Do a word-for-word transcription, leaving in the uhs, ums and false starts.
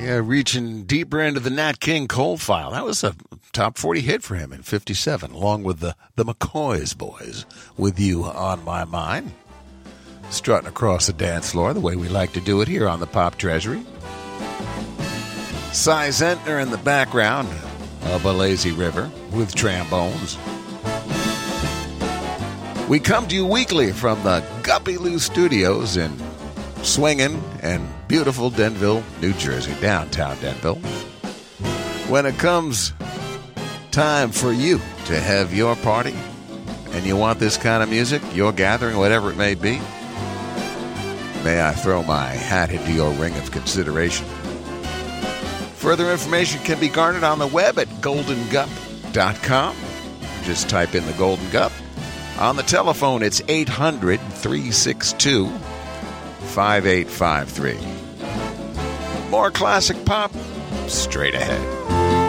Yeah, reaching deeper into the Nat King Cole file. That was a top forty hit for him in fifty-seven, along with the, the McCoy's Boys, With You on My Mind. Strutting across the dance floor the way we like to do it here on the Pop Treasury. Cy Zentner in the background of A Lazy River with trombones. We come to you weekly from the Guppy Lou Studios in swinging and beautiful Denville, New Jersey, downtown Denville. When it comes time for you to have your party and you want this kind of music, your gathering, whatever it may be, may I throw my hat into your ring of consideration. Further information can be garnered on the web at golden gup dot com. Just type in the Golden Gup. On the telephone, it's eight hundred, three six two, five eight five three. More classic pop straight ahead.